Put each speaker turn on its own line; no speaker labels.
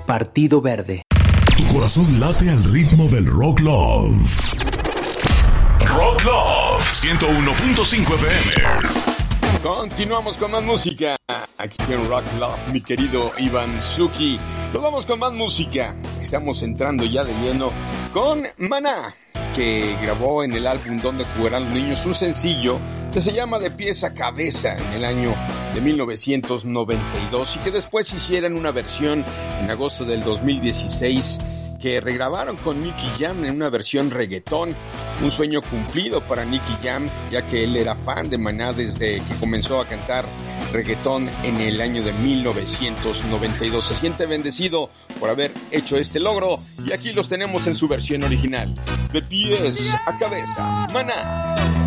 Partido Verde.
Tu corazón late al ritmo del Rock Love. Rock Love 101.5 FM.
Continuamos con más música aquí en Rock Love, mi querido Iván Zucchi. Nos vamos con más música. Estamos entrando ya de lleno con Maná, que grabó en el álbum Donde Jugarán los Niños un sencillo que se llama De Pies a Cabeza en el año de 1992 y que después hicieran una versión en agosto del 2016 que regrabaron con Nicky Jam en una versión reggaetón. Un sueño cumplido para Nicky Jam, ya que él era fan de Maná desde que comenzó a cantar reggaetón en el año de 1992. Se siente bendecido por haber hecho este logro y aquí los tenemos en su versión original. De Pies a Cabeza, Maná.